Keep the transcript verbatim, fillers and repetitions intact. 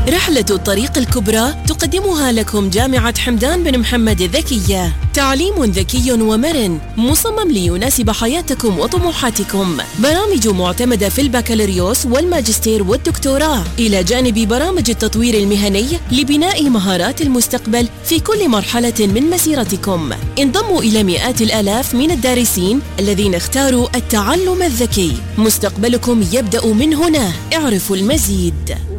رحلة الطريق الكبرى تقدمها لكم جامعة حمدان بن محمد الذكية. تعليم ذكي ومرن مصمم ليناسب حياتكم وطموحاتكم. برامج معتمدة في البكالوريوس والماجستير والدكتوراه، إلى جانب برامج التطوير المهني لبناء مهارات المستقبل في كل مرحلة من مسيرتكم. انضموا إلى مئات الآلاف من الدارسين الذين اختاروا التعلم الذكي. مستقبلكم يبدأ من هنا. اعرفوا المزيد.